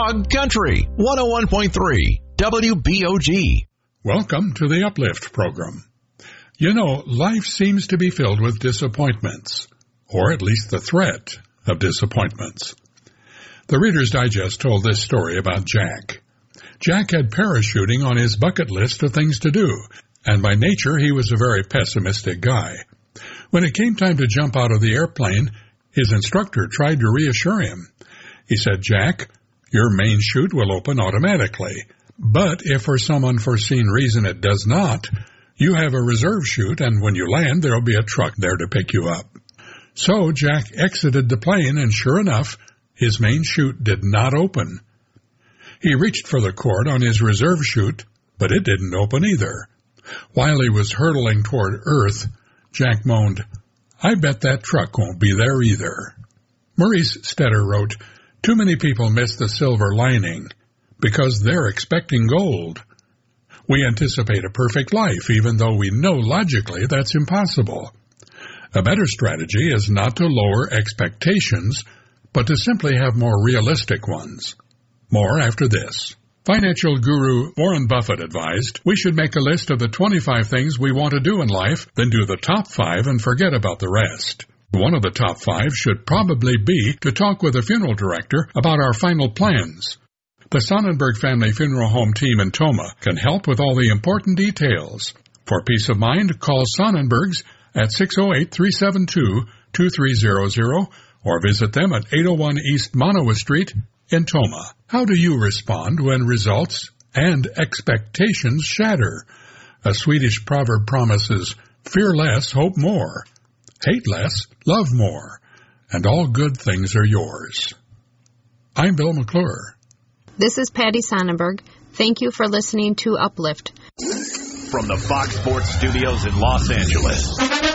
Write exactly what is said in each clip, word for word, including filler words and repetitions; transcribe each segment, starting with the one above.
Frog Country, one oh one point three W B O G. Welcome to the Uplift program. You know, life seems to be filled with disappointments, or at least the threat of disappointments. The Reader's Digest told this story about Jack. Jack had parachuting on his bucket list of things to do, and by nature he was a very pessimistic guy. When it came time to jump out of the airplane, his instructor tried to reassure him. He said, "Jack, your main chute will open automatically. But if for some unforeseen reason it does not, you have a reserve chute, and when you land, there will be a truck there to pick you up." So Jack exited the plane, and sure enough, his main chute did not open. He reached for the cord on his reserve chute, but it didn't open either. While he was hurtling toward Earth, Jack moaned, "I bet that truck won't be there either." Maurice Stetter wrote, "Too many people miss the silver lining because they're expecting gold. We anticipate a perfect life, even though we know logically that's impossible. A better strategy is not to lower expectations, but to simply have more realistic ones." More after this. Financial guru Warren Buffett advised we should make a list of the twenty-five things we want to do in life, then do the top five and forget about the rest. One of the top five should probably be to talk with a funeral director about our final plans. The Sonnenberg Family Funeral Home team in Toma can help with all the important details. For peace of mind, call Sonnenbergs at six oh eight, three seven two, two three zero zero or visit them at eight oh one East Monowa Street in Toma. How do you respond when results and expectations shatter? A Swedish proverb promises, "Fear less, hope more. Hate less, love more. And all good things are yours." I'm Bill McClure. This is Patty Sonnenberg. Thank you for listening to Uplift. From the Fox Sports Studios in Los Angeles,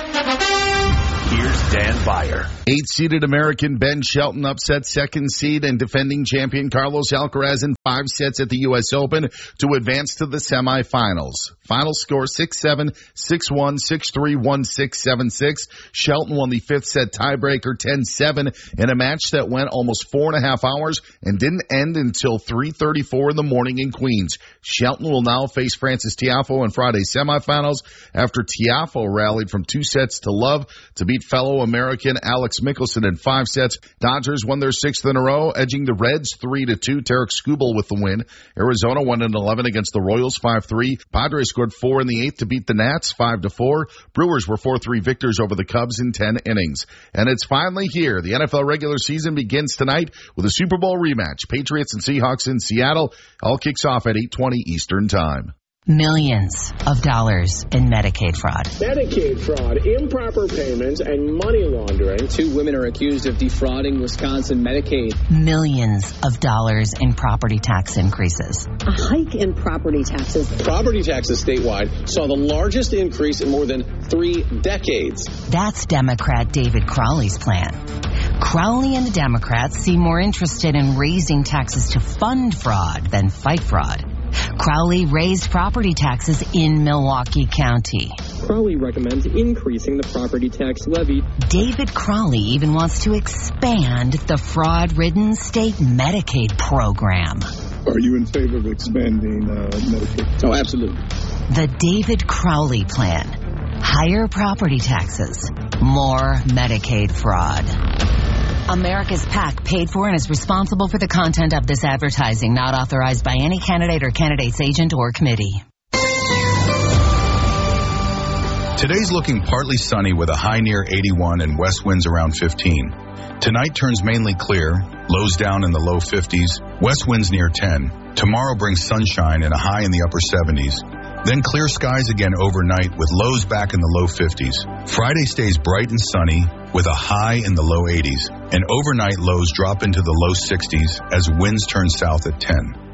here's Dan Beyer. Eight-seeded American Ben Shelton upset second seed and defending champion Carlos Alcaraz in five sets at the U S Open to advance to the semifinals. Final score six seven, six one, six three, one six, seven six. Shelton won the fifth set tiebreaker ten seven in a match that went almost four and a half hours and didn't end until three thirty-four in the morning in Queens. Shelton will now face Frances Tiafoe in Friday's semifinals after Tiafoe rallied from two sets to love to beat fellow American Alex Mickelson in five sets. Dodgers won their sixth in a row, edging the Reds three to two. Tarek Skubal with the win. Arizona won in eleven against the Royals five three. Padres scored four in the eighth to beat the Nats five to four. Brewers were four three victors over the Cubs in ten innings. And it's finally here. The N F L regular season begins tonight with a Super Bowl rematch. Patriots and Seahawks in Seattle. All kicks off at eight twenty Eastern Time. Millions of dollars in Medicaid fraud. Medicaid fraud, improper payments, and money laundering. Two women are accused of defrauding Wisconsin Medicaid. Millions of dollars in property tax increases. A hike in property taxes. Property taxes statewide saw the largest increase in more than three decades. That's Democrat David Crowley's plan. Crowley and the Democrats seem more interested in raising taxes to fund fraud than fight fraud. Crowley raised property taxes in Milwaukee County. Crowley recommends increasing the property tax levy. David Crowley even wants to expand the fraud-ridden state Medicaid program. Are you in favor of expanding uh, Medicaid? Oh, absolutely. The David Crowley plan. Higher property taxes. More Medicaid fraud. America's PAC paid for and is responsible for the content of this advertising, not authorized by any candidate or candidate's agent or committee. Today's looking partly sunny with a high near eighty-one and west winds around fifteen. Tonight turns mainly clear, lows down in the low fifties, west winds near ten. Tomorrow brings sunshine and a high in the upper seventies. Then clear skies again overnight with lows back in the low fifties. Friday stays bright and sunny with a high in the low eighties. And overnight lows drop into the low sixties as winds turn south at ten.